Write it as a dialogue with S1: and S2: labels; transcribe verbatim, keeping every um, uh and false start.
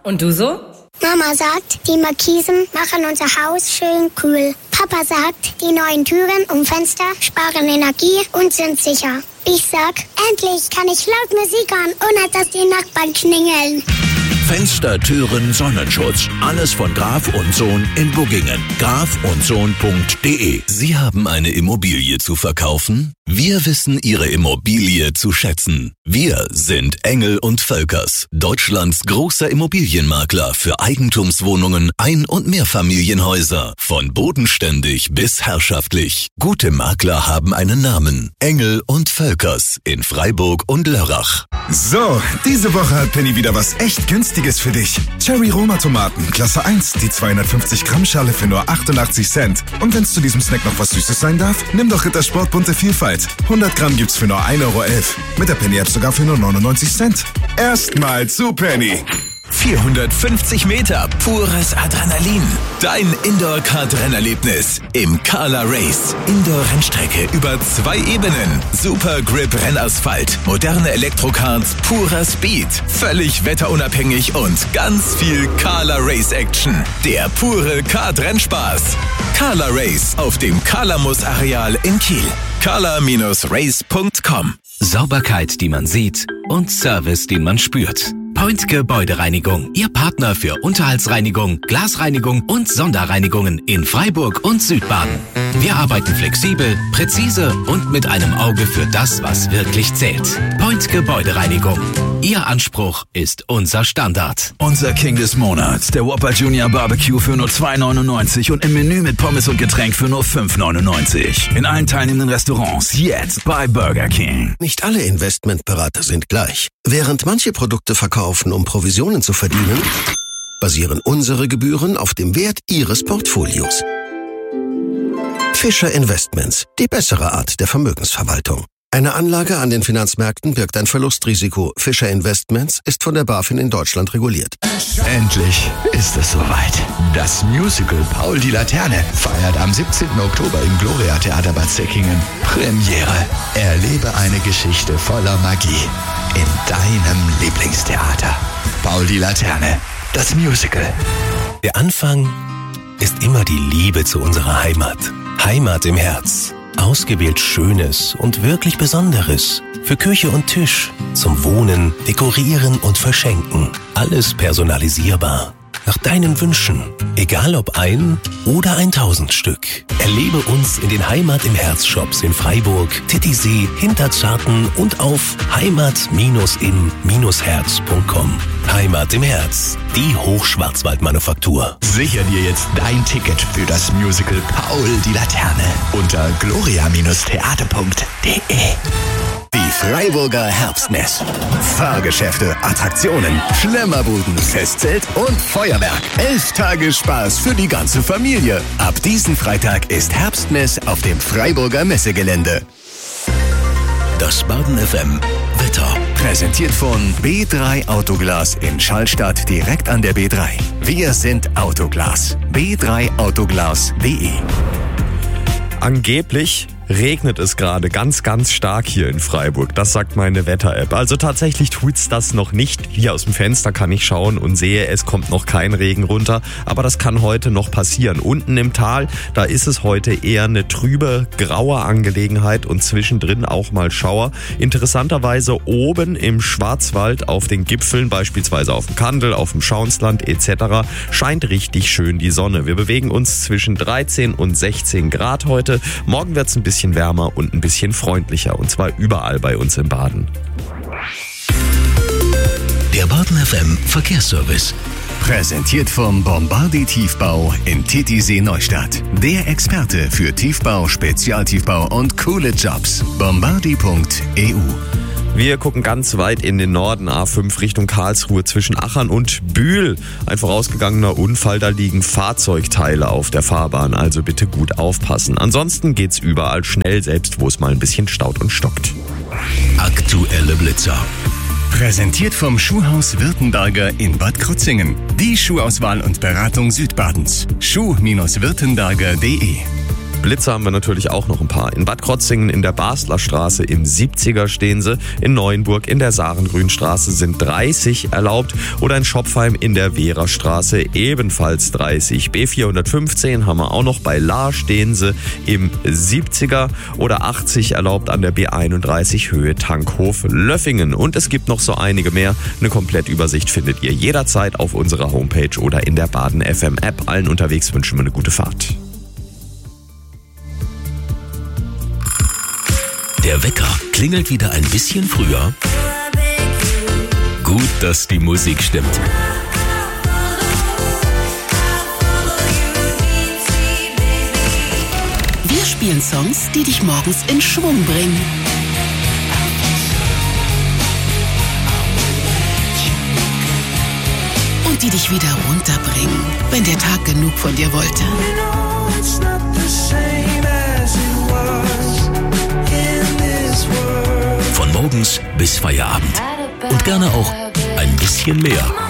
S1: Und du so?
S2: Mama sagt, die Markisen machen unser Haus schön kühl. Papa sagt, die neuen Türen und Fenster sparen Energie und sind sicher. Ich sag, endlich kann ich laut Musik hören, ohne dass die Nachbarn klingeln.
S3: Fenster, Türen, Sonnenschutz. Alles von Graf und Sohn in Buggingen. graf und sohn punkt de.
S4: Sie haben eine Immobilie zu verkaufen? Wir wissen Ihre Immobilie zu schätzen. Wir sind Engel und Völkers, Deutschlands großer Immobilienmakler für Eigentumswohnungen, Ein- und Mehrfamilienhäuser. Von bodenständig bis herrschaftlich. Gute Makler haben einen Namen. Engel und Völkers in Freiburg und Lörrach.
S5: So, diese Woche hat Penny wieder was echt Günstiges für dich. Cherry Roma Tomaten, Klasse eins, die zweihundertfünfzig Gramm Schale für nur achtundachtzig Cent. Und wenn's zu diesem Snack noch was Süßes sein darf, nimm doch Rittersport bunte Vielfalt. hundert Gramm gibt's für nur ein Euro elf. Mit der Penny-App sogar für nur neunundneunzig Cent. Erstmal zu Penny.
S4: vierhundertfünfzig Meter pures Adrenalin. Dein Indoor-Kart-Rennerlebnis im Kala Race. Indoor-Rennstrecke über zwei Ebenen. Super Grip-Rennasphalt. Moderne Elektrokarts, purer Speed. Völlig wetterunabhängig und ganz viel Kala Race-Action. Der pure Kart-Rennspaß. Kala Race auf dem Kalamus-Areal in Kiel. kala Race punkt com.
S6: Sauberkeit, die man sieht, und Service, den man spürt. Point Gebäudereinigung, Ihr Partner für Unterhaltsreinigung, Glasreinigung und Sonderreinigungen in Freiburg und Südbaden. Wir arbeiten flexibel, präzise und mit einem Auge für das, was wirklich zählt. Point Gebäudereinigung. Ihr Anspruch ist unser Standard.
S3: Unser King des Monats, der Whopper Junior Barbecue für nur zwei neunundneunzig und im Menü mit Pommes und Getränk für nur fünf neunundneunzig. In allen teilnehmenden Restaurants jetzt bei Burger King.
S7: Nicht alle Investmentberater sind gleich. Während manche Produkte verkaufen, um Provisionen zu verdienen, basieren unsere Gebühren auf dem Wert Ihres Portfolios. Fischer Investments, die bessere Art der Vermögensverwaltung. Eine Anlage an den Finanzmärkten birgt ein Verlustrisiko. Fischer Investments ist von der BaFin in Deutschland reguliert.
S8: Endlich ist es soweit. Das Musical Paul die Laterne feiert am siebzehnten Oktober im Gloria Theater Bad Säckingen Premiere. Erlebe eine Geschichte voller Magie in deinem Lieblingstheater. Paul die Laterne, das Musical.
S4: Der Anfang ist immer die Liebe zu unserer Heimat. Heimat im Herz. Ausgewählt Schönes und wirklich Besonderes. Für Küche und Tisch. Zum Wohnen, Dekorieren und Verschenken. Alles personalisierbar. Nach deinen Wünschen. Egal ob ein oder ein tausend Stück. Erlebe uns in den Heimat im Herz Shops in Freiburg, Titisee, Hinterzarten und auf heimat im herz punkt com. Heimat im Herz. Die Hochschwarzwaldmanufaktur.
S8: Sicher dir jetzt dein Ticket für das Musical Paul die Laterne unter gloria theater punkt de.
S4: Die Freiburger Herbstmess. Fahrgeschäfte, Attraktionen, Schlemmerbuden, Festzelt und Feuerwerk. Elf Tage Spaß für die ganze Familie. Ab diesen Freitag ist Herbstmess auf dem Freiburger Messegelände. Das Baden F M Wetter. Präsentiert von B drei Autoglas in Schallstadt direkt an der B drei. Wir sind Autoglas. b drei autoglas punkt de.
S9: Angeblich regnet es gerade ganz, ganz stark hier in Freiburg. Das sagt meine Wetter-App. Also tatsächlich tut's das noch nicht. Hier aus dem Fenster kann ich schauen und sehe, es kommt noch kein Regen runter. Aber das kann heute noch passieren. Unten im Tal, da ist es heute eher eine trübe, graue Angelegenheit und zwischendrin auch mal Schauer. Interessanterweise oben im Schwarzwald auf den Gipfeln, beispielsweise auf dem Kandel, auf dem Schaunsland et cetera, scheint richtig schön die Sonne. Wir bewegen uns zwischen dreizehn und sechzehn Grad heute. Morgen wird's ein bisschen bisschen wärmer und ein bisschen freundlicher, und zwar überall bei uns im Baden.
S4: Der Baden F M Verkehrsservice. Präsentiert vom Bombardi Tiefbau in Titisee Neustadt. Der Experte für Tiefbau, Spezialtiefbau und coole Jobs. bombardi punkt e u.
S9: Wir gucken ganz weit in den Norden, A fünf Richtung Karlsruhe zwischen Achern und Bühl. Ein vorausgegangener Unfall, da liegen Fahrzeugteile auf der Fahrbahn, also bitte gut aufpassen. Ansonsten geht's überall schnell, selbst wo es mal ein bisschen staut und stockt.
S4: Aktuelle Blitzer. Präsentiert vom Schuhhaus Württemberger in Bad Krozingen. Die Schuhauswahl und Beratung Südbadens. schuh Bindestrich württemberger punkt de.
S9: Blitzer haben wir natürlich auch noch ein paar. In Bad Krotzingen in der Basler Straße im siebziger stehen sie. In Neuenburg in der Sarengrünstraße sind dreißig erlaubt. Oder in Schopfheim in der Wehrerstraße ebenfalls dreißig. B vierhundertfünfzehn haben wir auch noch. Bei Lahr stehen sie im siebziger. Oder achtzig erlaubt an der B einunddreißig Höhe Tankhof Löffingen. Und es gibt noch so einige mehr. Eine Komplettübersicht findet ihr jederzeit auf unserer Homepage oder in der Baden F M App. Allen unterwegs wünschen wir eine gute Fahrt.
S6: Der Wecker klingelt wieder ein bisschen früher. Gut, dass die Musik stimmt. Wir spielen Songs, die dich morgens in Schwung bringen. Und die dich wieder runterbringen, wenn der Tag genug von dir wollte. Von morgens bis Feierabend. Und gerne auch ein bisschen mehr.